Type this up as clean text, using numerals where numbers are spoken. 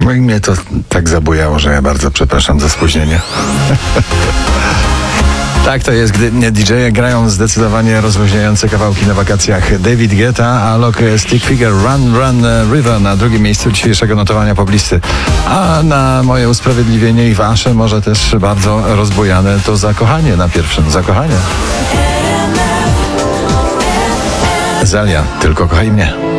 No i mnie to tak zabujało, że ja bardzo przepraszam za spóźnienie. Tak to jest, gdy DJ-e grają zdecydowanie rozluźniające kawałki na wakacjach. David Guetta, Alok, Stick Figure, Run Run River na drugim miejscu dzisiejszego notowania poblisty. A na moje usprawiedliwienie i wasze może też bardzo rozbujane to Zakochanie na pierwszym. Zakochanie. Zalia, tylko kochaj mnie.